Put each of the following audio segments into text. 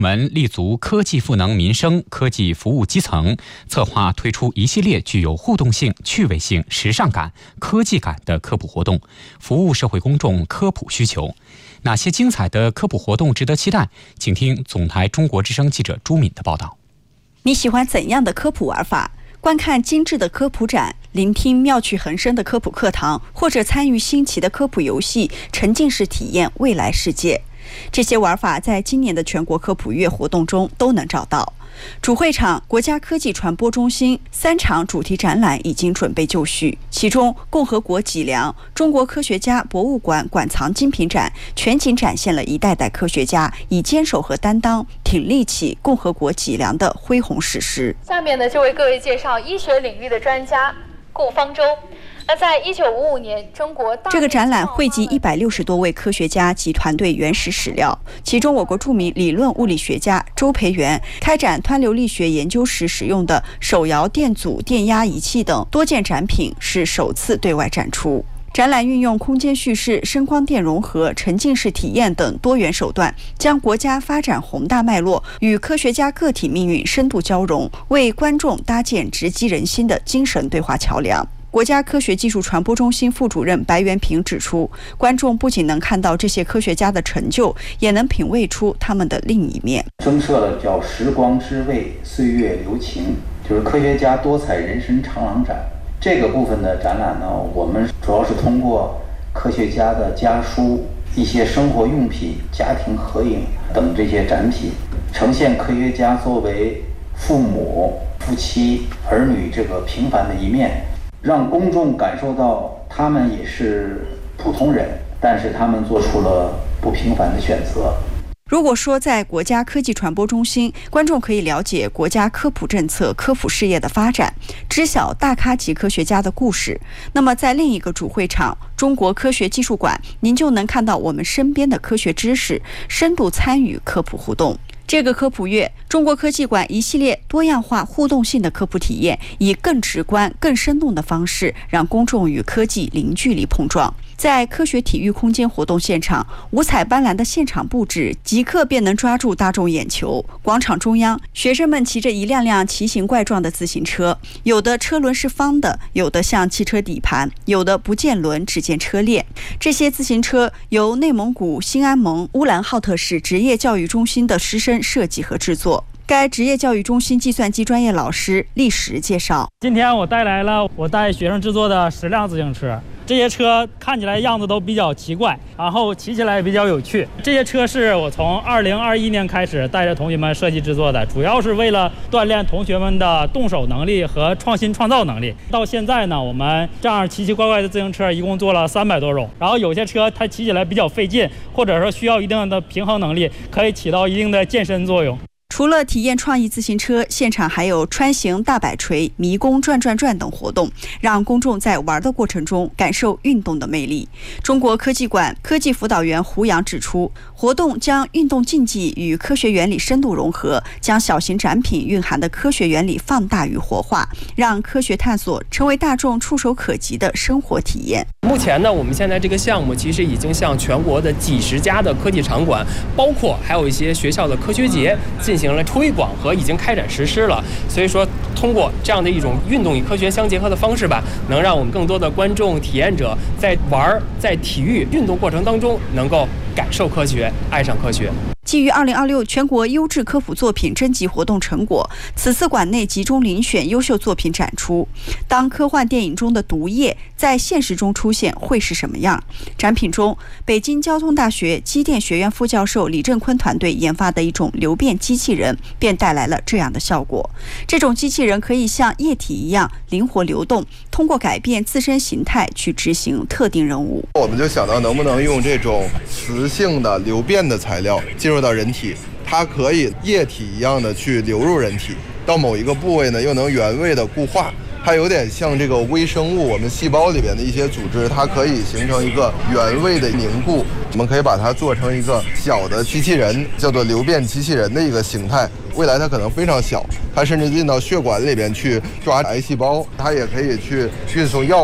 我们立足科技赋能民生、科技服务基层，策划推出一系列具有互动性、趣味性、时尚感、科技感的科普活动，服务社会公众科普需求。哪些精彩的科普活动值得期待？请听总台中国之声记者朱敏的报道。 你喜欢怎样的科普玩法？观看精致的科普展，聆听妙趣横生的科普课堂，或者参与新奇的科普游戏，沉浸式体验未来世界。这些玩法在今年的全国科普月活动中都能找到。主会场国家科技传播中心3场主题展览已经准备就绪，其中共和国脊梁中国科学家博物馆馆藏精品展全景展现了一代代科学家以坚守和担当挺立起共和国脊梁的恢宏史诗。 下面呢，就为各位介绍医学领域的专家顾方舟。那在1955年，中国这个展览汇集160多位科学家及团队原始史料，其中我国著名理论物理学家周培源开展湍流力学研究时使用的手摇电阻电压仪器等多件展品是首次对外展出。展览运用空间叙事、声光电融合、沉浸式体验等多元手段，将国家发展宏大脉络与科学家个体命运深度交融，为观众搭建直击人心的精神对话桥梁。国家科学技术传播中心副主任白元平指出，观众不仅能看到这些科学家的成就，也能品味出他们的另一面。 增设了叫时光之味，岁月留情，就是科学家多彩人生长廊展。这个部分的展览呢，我们主要是通过科学家的家书、一些生活用品、家庭合影等这些展品，呈现科学家作为父母、夫妻、儿女这个平凡的一面，让公众感受到他们也是普通人，但是他们做出了不平凡的选择。 如果说在国家科技传播中心，观众可以了解国家科普政策、科普事业的发展，知晓大咖级科学家的故事，那么在另一个主会场中国科学技术馆，您就能看到我们身边的科学知识，深度参与科普互动。这个科普月，中国科技馆一系列多样化、互动性的科普体验，以更直观、更生动的方式，让公众与科技零距离碰撞。在科学体育空间活动现场，五彩斑斓的现场布置即刻便能抓住大众眼球。广场中央，学生们骑着一辆辆奇形怪状的自行车，有的车轮是方的，有的像汽车底盘，有的不见轮只见车链。这些自行车由内蒙古兴安盟乌兰浩特市职业教育中心的师生设计和制作。该职业教育中心计算机专业老师厉石介绍， 今天我带来了我带学生制作的10辆自行车，这些车看起来样子都比较奇怪，然后骑起来也比较有趣。这些车是我从2021年开始带着同学们设计制作的，主要是为了锻炼同学们的动手能力和创新创造能力。到现在呢，我们这样奇奇怪怪的自行车一共做了300多种，然后有些车它骑起来比较费劲，或者说需要一定的平衡能力，可以起到一定的健身作用。 除了体验创意自行车，现场还有穿行大摆锤、迷宫转转转等活动，让公众在玩的过程中感受运动的魅力。中国科技馆科技辅导员胡杨指出，活动将运动竞技与科学原理深度融合，将小型展品蕴含的科学原理放大与活化，让科学探索成为大众触手可及的生活体验。 目前呢，我们现在这个项目其实已经向全国的几十家的科技场馆，包括还有一些学校的科学节进行了推广和已经开展实施了。所以说，通过这样的一种运动与科学相结合的方式吧，能让我们更多的观众体验者在玩、在体育运动过程当中能够感受科学，爱上科学。 基于2026全国优质科普作品征集活动成果，此次馆内集中遴选优秀作品展出。当科幻电影中的毒液在现实中出现会是什么样？展品中，北京交通大学机电学院副教授李振坤团队研发的一种流变机器人便带来了这样的效果。这种机器人可以像液体一样灵活流动，通过改变自身形态去执行特定任务。 我们就想到能不能用这种磁性的流变的材料进入到人体，它可以液体一样的去流入人体，到某一个部位呢又能原位的固化。它有点像这个微生物，我们细胞里边的一些组织，它可以形成一个原位的凝固。我们可以把它做成一个小的机器人，叫做流变机器人的一个形态。未来它可能非常小，它甚至进到血管里边去抓癌细胞，它也可以去运送药物。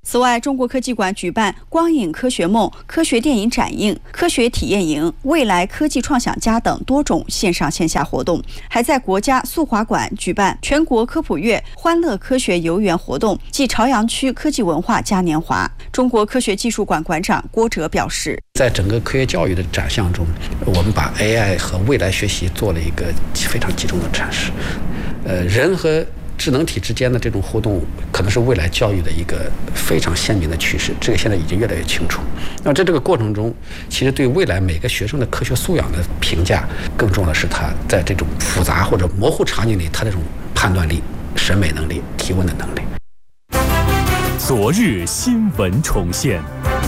此外，中国科技馆举办光影科学梦科学电影展映、科学体验营、未来科技创想家等多种线上线下活动，还在国家速滑馆举办全国科普月欢乐科学游园活动暨朝阳区科技文化嘉年华。中国科学技术馆馆长郭哲表示， 在整个科学教育的展项中，我们把 AI 和未来学习做了一个非常集中的阐释。人和智能体之间的这种互动，可能是未来教育的一个非常鲜明的趋势，这个现在已经越来越清楚。那在这个过程中，其实对未来每个学生的科学素养的评价，更重要的是他在这种复杂或者模糊场景里，他这种判断力、审美能力、提问的能力。 昨日新闻重现。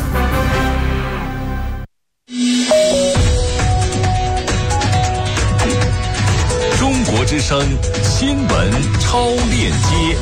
中国之声新闻超链接。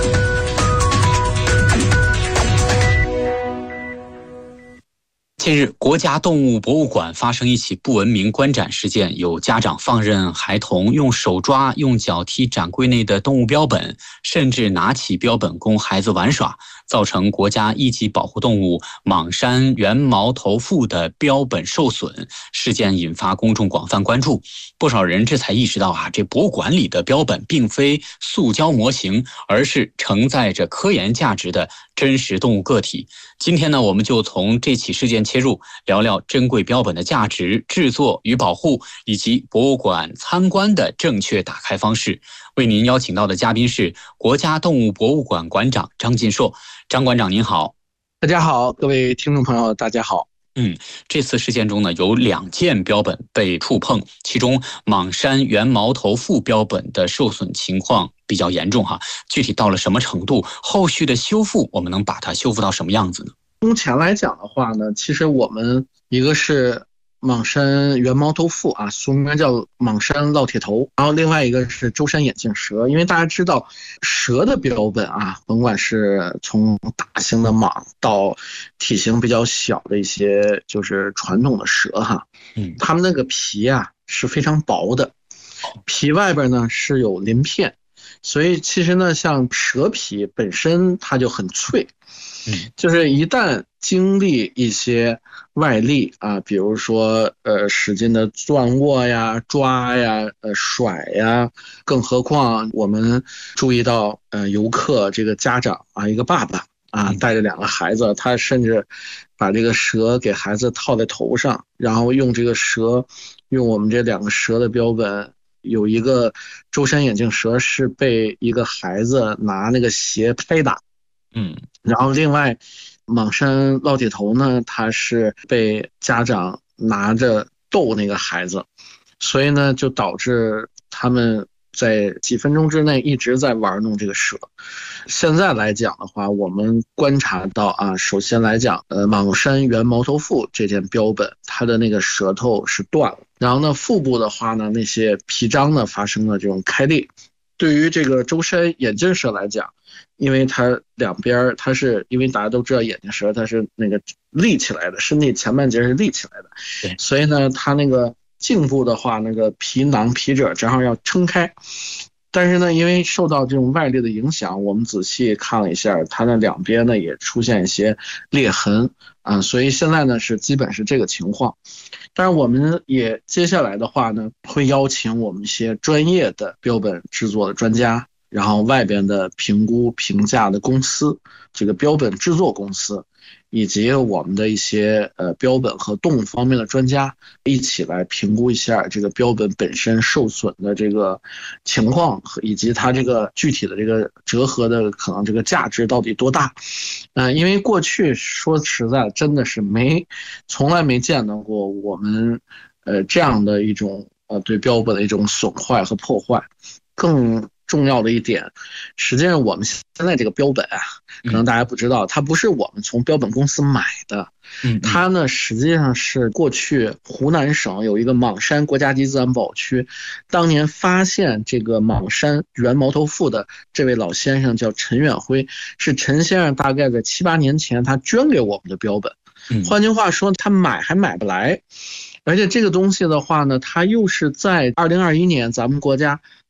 近日，国家动物博物馆发生一起不文明观展事件，有家长放任孩童用手抓、用脚踢展柜内的动物标本，甚至拿起标本供孩子玩耍，造成国家一级保护动物莽山原毛头腹的标本受损。事件引发公众广泛关注，不少人这才意识到这博物馆里的标本并非塑胶模型，而是承载着科研价值的真实动物个体。今天呢，我们就从这起事件切入，聊聊珍贵标本的价值、制作与保护，以及博物馆参观的正确打开方式。为您邀请到的嘉宾是国家动物博物馆馆长张进硕。张馆长您好。 大家好，各位听众朋友大家好。 这次事件中呢，有2件标本被触碰，其中莽山原毛头腹标本的受损情况比较严重具体到了什么程度？后续的修复我们能把它修复到什么样子呢？ 目前来讲的话呢，其实我们一个是莽山原毛头腹俗名叫莽山烙铁头，然后另外一个是舟山眼镜蛇。因为大家知道蛇的标本甭管是从大型的蟒到体型比较小的一些就是传统的蛇它们那个皮是非常薄的，皮外边呢是有鳞片，所以其实呢像蛇皮本身它就很脆，就是一旦经历一些外力比如说使劲的攥握呀、抓呀、甩呀，更何况我们注意到游客这个家长一个爸爸带着2个孩子，他甚至把这个蛇给孩子套在头上，然后用我们这2个蛇的标本，有一个舟山眼镜蛇是被一个孩子拿那个鞋拍打，然后另外莽山烙铁头呢，他是被家长拿着逗那个孩子，所以呢就导致他们在几分钟之内一直在玩弄这个蛇。现在来讲的话，我们观察到首先来讲莽山原毛头腹这件标本，它的那个舌头是断了，然后呢腹部的话呢，那些皮章呢发生了这种开裂。对于这个舟山眼镜蛇来讲，因为它两边它是因为大家都知道眼镜蛇它是那个立起来的，身体前半截是立起来的，所以呢它那个颈部的话，那个皮囊皮褶正好要撑开，但是呢因为受到这种外力的影响，我们仔细看了一下，它那两边呢也出现一些裂痕所以现在呢是基本是这个情况。但是我们也接下来的话呢，会邀请我们一些专业的标本制作的专家，然后外边的评估评价的公司，这个标本制作公司，以及我们的一些标本和动物方面的专家一起来评估一下这个标本本身受损的这个情况，以及它这个具体的这个折合的可能这个价值到底多大。因为过去说实在真的是从来没见到过我们这样的一种对标本的一种损坏和破坏。更重要的一点，实际上我们现在这个标本可能大家不知道，它不是我们从标本公司买的，它呢实际上是过去湖南省有一个莽山国家级自然保护区，当年发现这个莽山原毛头腹的这位老先生叫陈远辉，是陈先生大概在7、8年前他捐给我们的标本，换句话说他买还买不来。而且这个东西的话呢，它又是在2021年咱们国家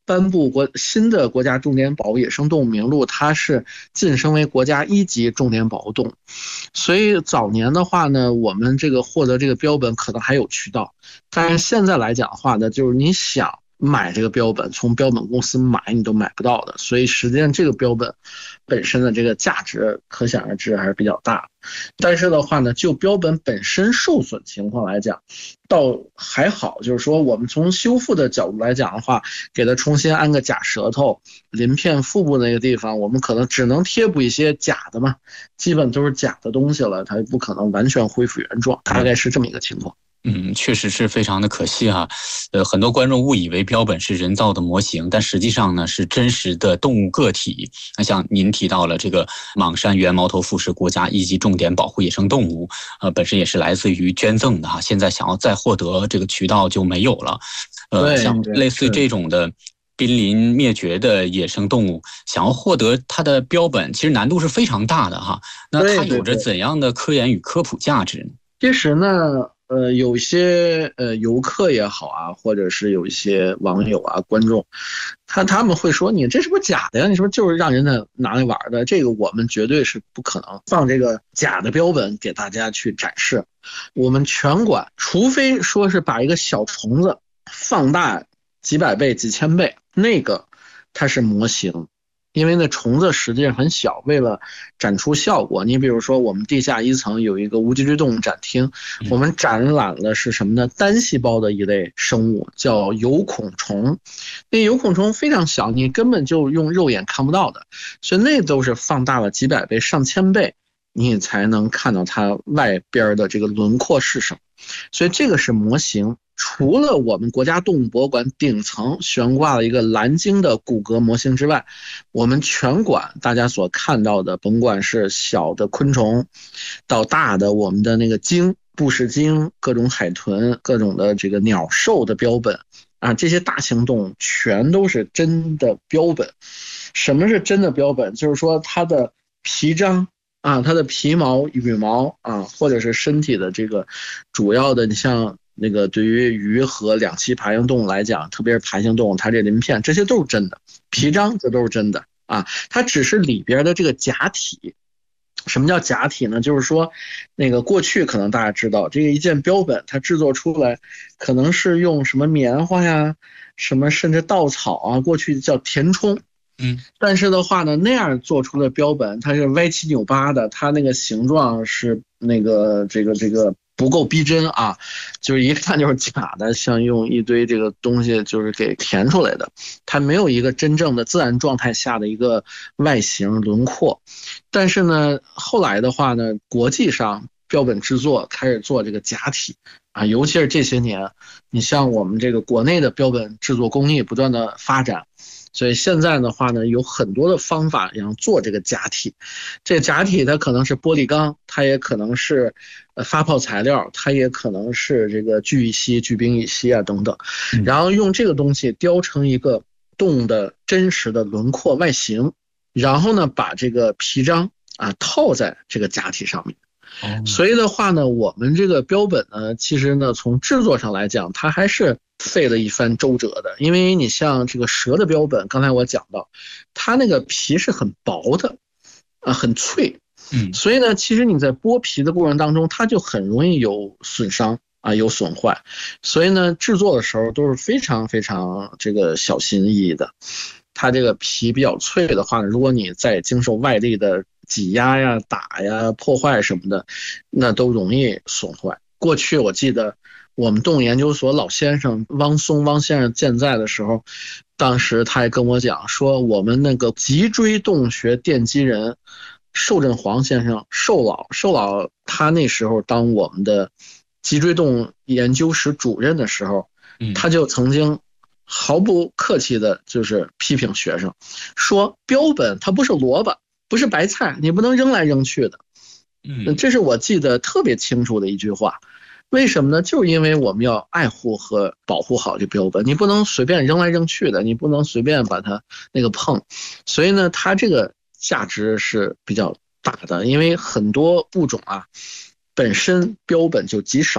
颁布新的国家重点保护野生动物名录，它是晋升为国家1级重点保护动物。所以早年的话呢，我们这个获得这个标本可能还有渠道，但是现在来讲的话呢，就是你想买这个标本，从标本公司买你都买不到的，所以实际上这个标本本身的这个价值可想而知还是比较大的。但是的话呢，就标本本身受损情况来讲，倒还好，就是说我们从修复的角度来讲的话，给它重新安个假舌头，鳞片腹部那个地方，我们可能只能贴补一些假的嘛，基本都是假的东西了，它不可能完全恢复原状，大概是这么一个情况。 确实是非常的可惜哈。很多观众误以为标本是人造的模型，但实际上呢是真实的动物个体。那像您提到了这个莽山原猫头蝠是国家1级重点保护野生动物，本身也是来自于捐赠的哈，现在想要再获得这个渠道就没有了。像类似这种的濒临灭绝的野生动物，想要获得它的标本，其实难度是非常大的哈。那它有着怎样的科研与科普价值呢？ 其实呢，有一些游客也好啊，或者是有一些网友啊、观众，他们会说你这是不是假的呀？你是不是就是让人家拿来玩的？这个我们绝对是不可能放这个假的标本给大家去展示。我们全馆，除非说是把一个小虫子放大几百倍、几千倍，那个它是模型。因为那虫子实际上很小，为了展出效果，你比如说我们地下1层有一个无脊椎动物展厅，我们展览的是什么呢？单细胞的一类生物，叫有孔虫。那有孔虫非常小，你根本就用肉眼看不到的，所以那都是放大了几百倍、上千倍，你才能看到它外边的这个轮廓是什么。所以这个是模型。除了我们国家动物博物馆顶层悬挂了一个蓝鲸的骨骼模型之外，我们全馆大家所看到的，甭管是小的昆虫到大的我们的那个鲸、布氏鲸、各种海豚、各种的这个鸟兽的标本啊，这些大型动物全都是真的标本。什么是真的标本？就是说它的皮章啊，它的皮毛、羽毛啊，或者是身体的这个主要的，你像那个对于鱼和两栖爬行动物来讲，特别是爬行动物，它这鳞片这些都是真的，皮章这都是真的啊，它只是里边的这个假体。什么叫假体呢？就是说那个过去可能大家知道，这个一件标本它制作出来可能是用什么棉花呀，什么甚至稻草啊，过去叫填充。但是的话呢，那样做出的标本它是歪七扭八的，它那个形状是那个这个不够逼真啊，就是一看就是假的，像用一堆这个东西就是给填出来的，它没有一个真正的自然状态下的一个外形轮廓。但是呢，后来的话呢，国际上标本制作开始做这个假体啊，尤其是这些年，你像我们这个国内的标本制作工艺不断的发展。所以现在的话呢，有很多的方法要做这个假体。这个假体它可能是玻璃钢，它也可能是发泡材料，它也可能是这个聚乙烯、聚丙乙烯啊等等。然后用这个东西雕成一个动物的真实的轮廓外形，然后呢把这个皮章啊套在这个假体上面。所以的话呢，我们这个标本呢，其实呢从制作上来讲，它还是费了一番周折的。因为你像这个蛇的标本，刚才我讲到，它那个皮是很薄的啊，很脆。所以呢，其实你在剥皮的过程当中，它就很容易有损伤啊，有损坏。所以呢，制作的时候都是非常非常这个小心翼翼的。它这个皮比较脆的话，如果你再经受外力的挤压呀、打呀、破坏什么的，那都容易损坏。过去我记得我们动物研究所老先生汪先生健在的时候，当时他还跟我讲说，我们那个脊椎动物学奠基人寿振煌先生寿老他那时候当我们的脊椎动物研究室主任的时候，他就曾经毫不客气的就是批评学生说，标本它不是萝卜，不是白菜，你不能扔来扔去的。这是我记得特别清楚的一句话。为什么呢？就是因为我们要爱护和保护好这标本，你不能随便扔来扔去的，你不能随便把它那个碰。所以呢，它这个价值是比较大的，因为很多物种啊本身标本就极少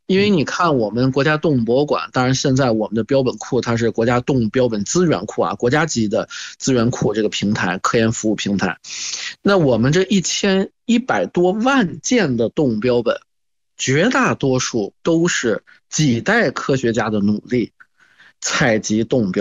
因为你看我们国家动物博物馆，当然现在我们的标本库它是国家动物标本资源库啊，国家级的资源库这个平台，科研服务平台。那我们这1100多万件的动物标本，绝大多数都是几代科学家的努力采集动物标本。